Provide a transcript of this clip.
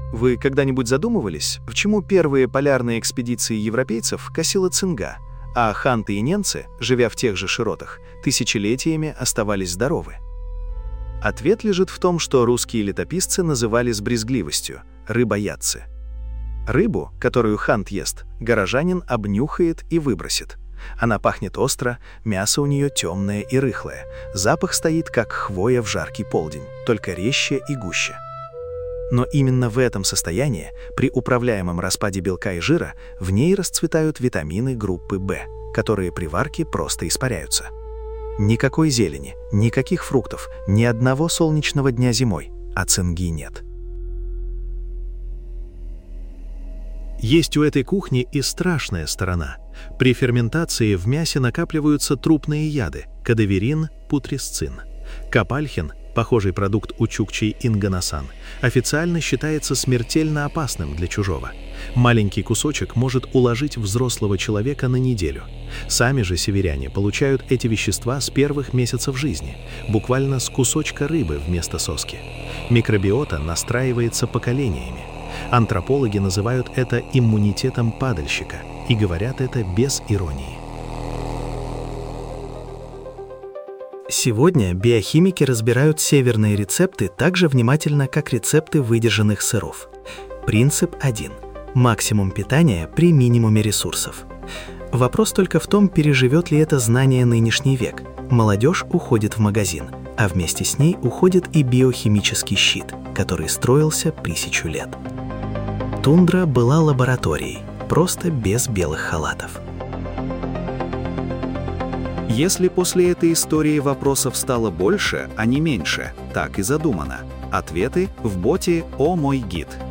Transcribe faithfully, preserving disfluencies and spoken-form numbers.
Вы когда-нибудь задумывались, почему первые полярные экспедиции европейцев косила цинга, а ханты и ненцы, живя в тех же широтах, тысячелетиями оставались здоровы? Ответ лежит в том, что русские летописцы называли с брезгливостью рыбоядцы. Рыбу, которую хант ест, горожанин обнюхает и выбросит. Она пахнет остро, мясо у нее темное и рыхлое, запах стоит, как хвоя в жаркий полдень, только резче и гуще. Но именно в этом состоянии, при управляемом распаде белка и жира, в ней расцветают витамины группы В, которые при варке просто испаряются. Никакой зелени, никаких фруктов, ни одного солнечного дня зимой, а цинги нет. Есть у этой кухни и страшная сторона. При ферментации в мясе накапливаются трупные яды – кадаверин, путресцин. Капальхин, похожий продукт у чукчей инганасан, официально считается смертельно опасным для чужого. Маленький кусочек может уложить взрослого человека на неделю. Сами же северяне получают эти вещества с первых месяцев жизни, буквально с кусочка рыбы вместо соски. Микробиота настраивается поколениями. Антропологи называют это иммунитетом падальщика и говорят это без иронии. Сегодня биохимики разбирают северные рецепты так же внимательно, как рецепты выдержанных сыров. Принцип один. Максимум питания при минимуме ресурсов. Вопрос только в том, переживет ли это знание нынешний век. Молодежь уходит в магазин, а вместе с ней уходит и биохимический щит, который строился тысячу лет. Тундра была лабораторией, просто без белых халатов. Если после этой истории вопросов стало больше, а не меньше, так и задумано. Ответы в боте «О мой гид».